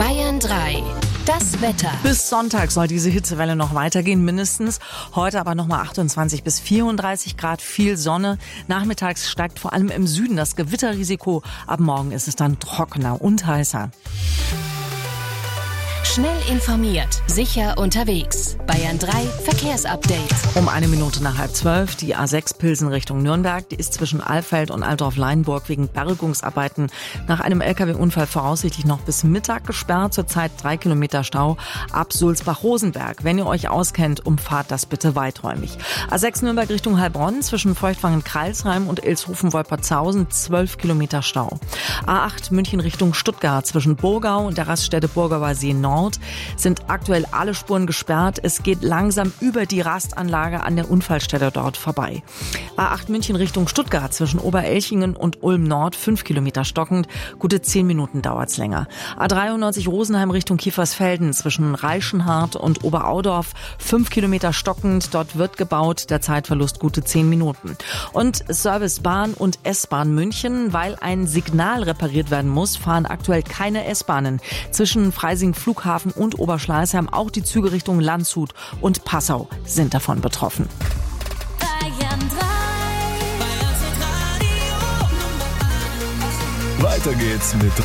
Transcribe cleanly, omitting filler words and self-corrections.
Bayern 3. Das Wetter. Bis Sonntag soll diese Hitzewelle noch weitergehen, mindestens. Heute aber nochmal 28 bis 34 Grad, viel Sonne. Nachmittags steigt vor allem im Süden das Gewitterrisiko. Ab morgen ist es dann trockener und heißer. Schnell informiert, sicher unterwegs. Bayern 3 Verkehrsupdate. Um 1 Minute nach 11:30, die A6 Pilsen Richtung Nürnberg. Die ist zwischen Alfeld und Altdorf-Leinburg wegen Bergungsarbeiten nach einem LKW-Unfall voraussichtlich noch bis Mittag gesperrt. Zurzeit 3 Kilometer Stau ab Sulzbach-Rosenberg. Wenn ihr euch auskennt, umfahrt das bitte weiträumig. A6 Nürnberg Richtung Heilbronn zwischen Feuchtwangen-Kralsheim und Ilshofen-Wolpertshausen 12 Kilometer Stau. A8 München Richtung Stuttgart zwischen Burgau und der Raststätte Burgauer See Nord sind aktuell alle Spuren gesperrt. Es geht langsam über die Rastanlage an der Unfallstelle dort vorbei. A8 München Richtung Stuttgart zwischen Oberelchingen und Ulm Nord 5 Kilometer stockend. Gute 10 Minuten dauert's länger. A93 Rosenheim Richtung Kiefersfelden zwischen Reichenhart und Oberaudorf 5 Kilometer stockend. Dort wird gebaut. Der Zeitverlust gute 10 Minuten. Und Service Bahn und S-Bahn München, weil ein Signal repariert werden muss, fahren aktuell keine S-Bahnen. Zwischen Freising Flughafen und Oberschleißheim auch die Züge Richtung Landshut und Passau sind davon betroffen. Bayern 3. Weiter geht's mit